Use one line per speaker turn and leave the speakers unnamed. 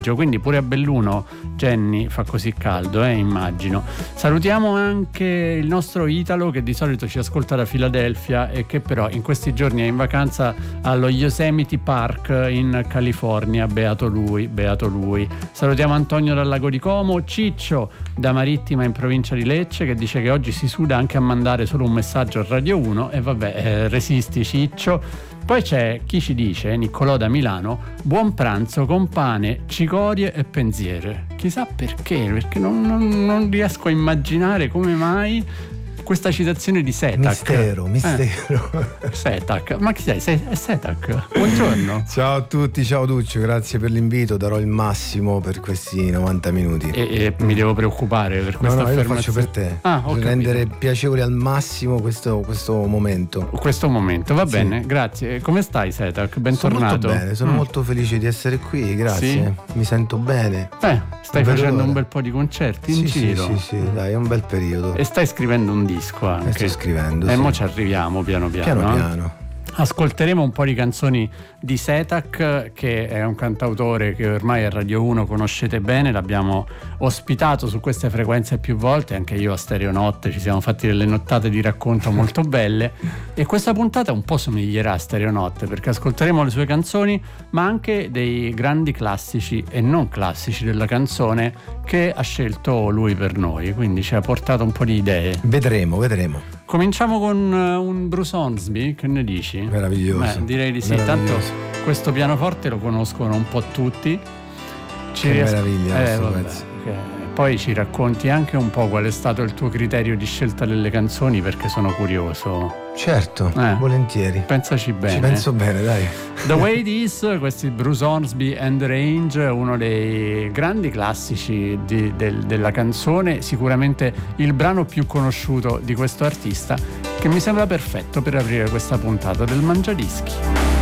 quindi pure a Belluno, Jenny, fa così caldo, immagino. Salutiamo anche il nostro Italo, che di solito ci ascolta da Filadelfia e che però in questi giorni è in vacanza allo Yosemite Park in California. Beato lui, beato lui. Salutiamo Antonio dal Lago di Como, Ciccio da Marittima in provincia di Lecce, che dice che oggi si suda anche a mandare solo un messaggio a Radio 1 e vabbè, resisti Ciccio. Poi c'è chi ci dice, Niccolò da Milano, buon pranzo con pane, cicorie e pensiere. Chissà perché non riesco a immaginare come mai questa citazione di Setac.
Mistero.
Setac, ma chi sei? È Setac. Buongiorno.
Ciao a tutti, ciao Duccio, grazie per l'invito, darò il massimo per questi 90 minuti.
E mi devo preoccupare per questa affermazione?
Io lo faccio per te, per rendere piacevole al massimo questo momento.
Questo momento, va bene, grazie. Come stai Setac? Bentornato.
Sono molto bene, sono molto felice di essere qui, grazie. Sì? Mi sento bene.
Stai facendo un bel po' di concerti in giro?
Sì, dai, è un bel periodo.
E stai scrivendo un disco anche.
Sto scrivendo.
E mo ci arriviamo piano piano. Ascolteremo un po' di canzoni di Setac, che è un cantautore che ormai a Radio 1 conoscete bene, l'abbiamo ospitato su queste frequenze più volte, anche io a Stereo Notte ci siamo fatti delle nottate di racconto molto belle, e questa puntata un po' somiglierà a Stereo Notte perché ascolteremo le sue canzoni ma anche dei grandi classici e non classici della canzone che ha scelto lui per noi, quindi ci ha portato un po' di idee.
Vedremo.
Cominciamo con un Bruce Hornsby, che ne dici?
Meraviglioso.
Direi di sì, tanto questo pianoforte lo conoscono un po' tutti.
Meraviglia questo pezzo.
Poi ci racconti anche un po' qual è stato il tuo criterio di scelta delle canzoni, perché sono curioso.
Certo, volentieri.
Pensaci bene.
Ci penso bene, dai.
The Way It Is, questi Bruce Hornsby and the Range, uno dei grandi classici della canzone, sicuramente il brano più conosciuto di questo artista, che mi sembra perfetto per aprire questa puntata del Mangiadischi.